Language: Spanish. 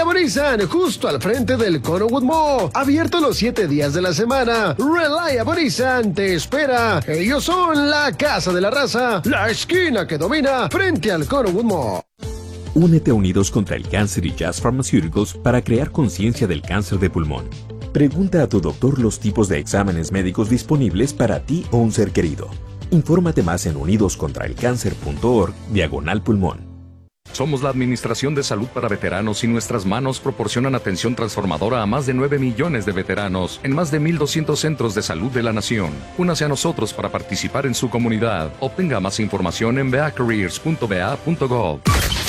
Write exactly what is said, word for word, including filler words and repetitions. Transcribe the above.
Reliable Nissan, justo al frente del Connowood Mall. Abierto los siete días de la semana. Reliable Nissan te espera. Ellos son la casa de la raza, la esquina que domina frente al Connowood Mall. Únete a Unidos contra el Cáncer y Jazz Pharmaceuticals para crear conciencia del cáncer de pulmón. Pregunta a tu doctor los tipos de exámenes médicos disponibles para ti o un ser querido. Infórmate más en unidoscontraelcáncer.org diagonal pulmón. Somos la Administración de Salud para Veteranos y nuestras manos proporcionan atención transformadora a más de nueve millones de veteranos en más de mil doscientos centros de salud de la nación. Únase a nosotros para participar en su comunidad. Obtenga más información en v a careers punto v a punto gov.